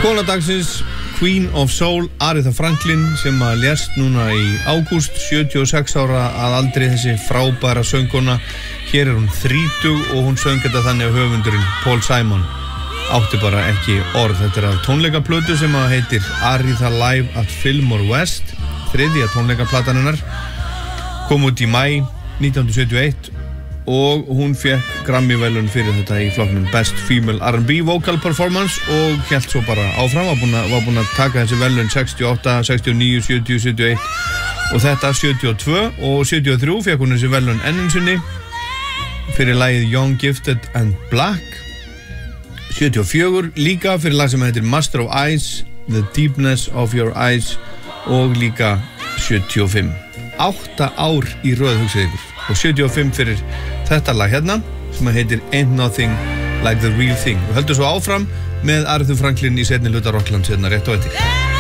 Kona dagsins, Queen of Soul, Aretha Franklin, sem að lést núna í ágúst, 76 ára að aldri, þessi frábæra söngkona. Hér hún 30 og hún söng þetta þannig að höfundurinn Paul Simon átti bara ekki orð. Þetta af tónleikaplötu sem að heitir Aretha Live at Fillmore West, þriðja tónleikaplatan hennar, kom út í maí 1971 og hún fekk Grammy-verðlaun fyrir þetta í flokknum Best Female R&B Vocal Performance og hélt svo bara áfram, var búin að taka þessi verðlaun 68, 69, 70, 71 og þetta 72 og 73 fekk hún þessi verðlaun enn sinni fyrir lagið Young, Gifted and Black. 74 líka fyrir lag sem heitir Master of Eyes, The Deepness of Your Eyes og líka 75. 8 ár í röð, hugsið ykkur, og 75 fyrir þetta lag hérna sem heitir Ain't Nothing Like the Real Thing. Við höldum svo áfram með Aretha Franklin í seinni hluta Rocklands hérna rétt á eftir.